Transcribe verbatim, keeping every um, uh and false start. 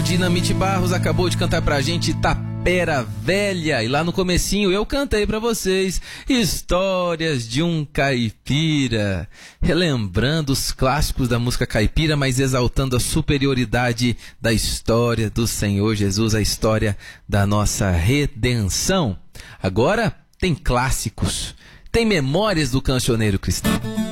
Dinamite Barros acabou de cantar pra gente Tapera Velha. E lá no comecinho eu cantei pra vocês Histórias de um Caipira, relembrando os clássicos da música caipira, mas exaltando a superioridade da história do Senhor Jesus, a história da nossa redenção. Agora tem clássicos, tem memórias do cancioneiro cristão.